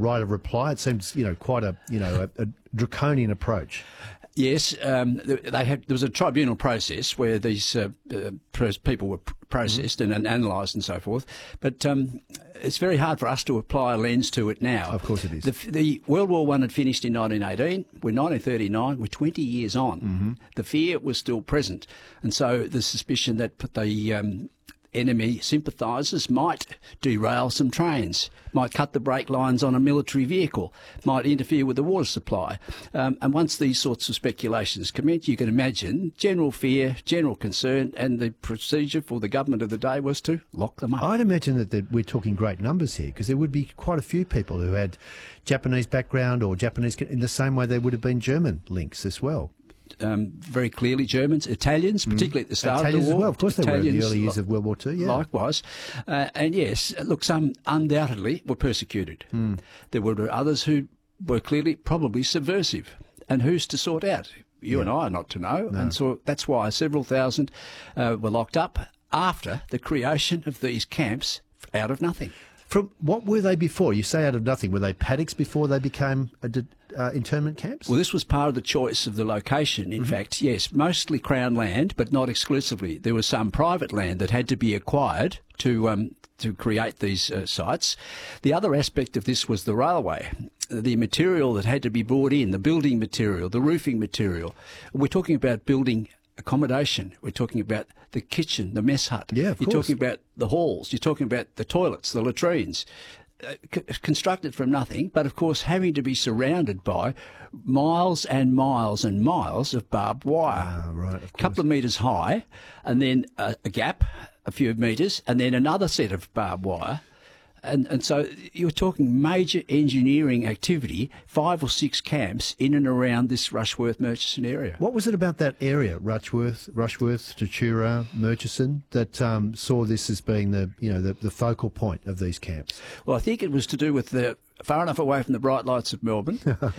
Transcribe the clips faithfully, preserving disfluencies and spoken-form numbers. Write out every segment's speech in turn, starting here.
right of reply? It seems, you know, quite a, you know, a, a draconian approach. Yes, um, they had, there was a tribunal process where these uh, uh, people were processed mm-hmm. and, and analysed and so forth. But um, it's very hard for us to apply a lens to it now. Of course it is. The, the World War One had finished in nineteen eighteen. We're nineteen thirty-nine. We're twenty years on. Mm-hmm. The fear was still present. And so the suspicion that the um, enemy sympathisers might derail some trains, might cut the brake lines on a military vehicle, might interfere with the water supply. Um, and once these sorts of speculations commence, you can imagine general fear, general concern, and the procedure for the government of the day was to lock them up. I'd imagine that, that we're talking great numbers here, because there would be quite a few people who had Japanese background or Japanese, in the same way there would have been German links as well. Um, very clearly Germans, Italians, particularly at the start Italians of the war. As well. Of course they Italians, were in the early years of World War Two, yeah. Likewise. Uh, and yes, look, some undoubtedly were persecuted. Mm. There were others who were clearly probably subversive. And who's to sort out? You yeah. and I are not to know. No. And so that's why several thousand uh, were locked up after the creation of these camps out of nothing. From what were they before? You say out of nothing. Were they paddocks before they became a, uh, internment camps? Well, this was part of the choice of the location. In mm-hmm. fact, yes, mostly Crown land, but not exclusively. There was some private land that had to be acquired to um, to create these uh, sites. The other aspect of this was the railway. The material that had to be brought in, the building material, the roofing material. We're talking about building accommodation. We're talking about the kitchen, the mess hut. Yeah, of You're course. talking about the halls. You're talking about the toilets, the latrines. Uh, c- constructed from nothing, but of course having to be surrounded by miles and miles and miles of barbed wire. Ah, right, of course. A couple of metres high, and then a, a gap, a few metres, and then another set of barbed wire. And, and so you're talking major engineering activity, five or six camps in and around this Rushworth, Murchison area. What was it about that area, Rushworth, Rushworth, Tatura, Murchison, that um, saw this as being the, you know, the, the focal point of these camps? Well, I think it was to do with the far enough away from the bright lights of Melbourne,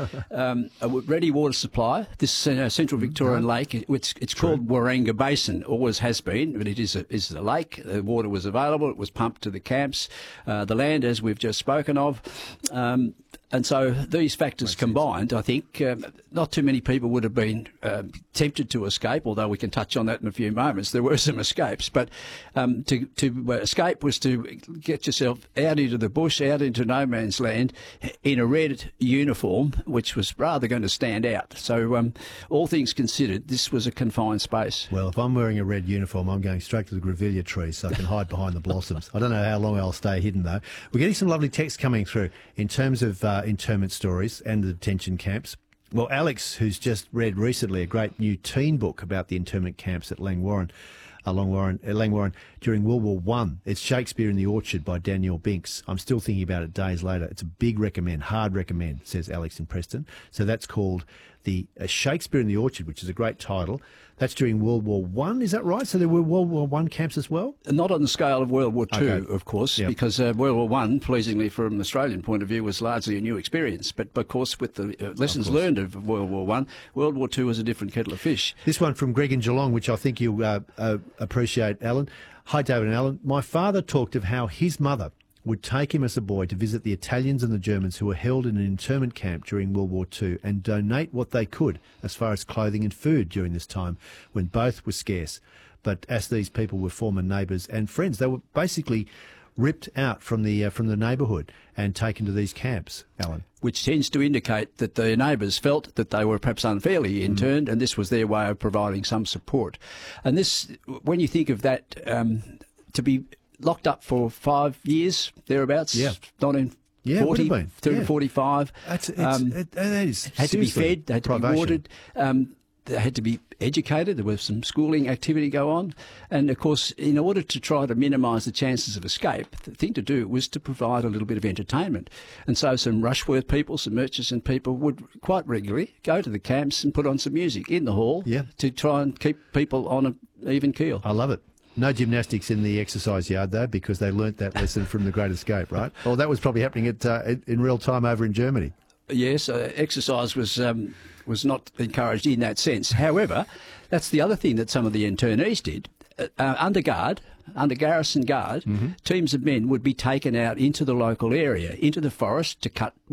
um, a ready water supply. This uh, Central Victorian mm-hmm. lake, it's, it's called Waranga Basin, always has been, but it is a, is a lake. The water was available. It was pumped to the camps. Uh, the land, as we've just spoken of. Um, and so these factors Makes combined, sense. I think um, not too many people would have been uh, tempted to escape, although we can touch on that in a few moments. There were some escapes, but um, to, to uh, escape was to get yourself out into the bush, out into no man's land, in a red uniform, which was rather going to stand out. So um, all things considered, this was a confined space. Well, if I'm wearing a red uniform, I'm going straight to the grevillea trees so I can hide behind the blossoms. I don't know how long I'll stay hidden, though. We're getting some lovely text coming through in terms of uh, internment stories and the detention camps. Well, Alex, who's just read recently a great new teen book about the internment camps at Langwarrin, uh, Langwarrin, uh, Langwarrin during World War One. It's Shakespeare in the Orchard by Danielle Binks. I'm still thinking about it days later. It's a big recommend, hard recommend, says Alex in Preston. So that's called the uh, Shakespeare in the Orchard, which is a great title. That's during World War One, is that right? So there were World War One camps as well? Not on the scale of World War Two, okay. of course, yep. because uh, World War One, pleasingly from an Australian point of view, was largely a new experience. But, of course, with the uh, lessons of learned of World War One, World War Two was a different kettle of fish. This one from Greg in Geelong, which I think you'll uh, uh, appreciate, Alan. Hi, David and Alan. My father talked of how his mother would take him as a boy to visit the Italians and the Germans who were held in an internment camp during World War Two and donate what they could as far as clothing and food during this time when both were scarce. But as these people were former neighbours and friends, they were basically ripped out from the uh, from the neighbourhood and taken to these camps, Alan. Which tends to indicate that the neighbours felt that they were perhaps unfairly interned, mm. and this was their way of providing some support. And this, when you think of that, um, to be locked up for five years, thereabouts, yeah. nineteen forty to yeah. forty-five. That's, it's, um, it, that is had to be fed, they had privation. to be watered, um, they had to be educated, there was some schooling activity go on. And, of course, in order to try to minimise the chances of escape, the thing to do was to provide a little bit of entertainment. And so some Rushworth people, some Murchison people would quite regularly go to the camps and put on some music in the hall yeah. to try and keep people on an even keel. I love it. No gymnastics in the exercise yard, though, because they learnt that lesson from The Great Escape, right? Well, that was probably happening at, uh, in real time over in Germany. Yes, uh, exercise was um, was not encouraged in that sense. However, that's the other thing that some of the internees did. Uh, uh, under guard, under garrison guard, mm-hmm. teams of men would be taken out into the local area, into the forest to cut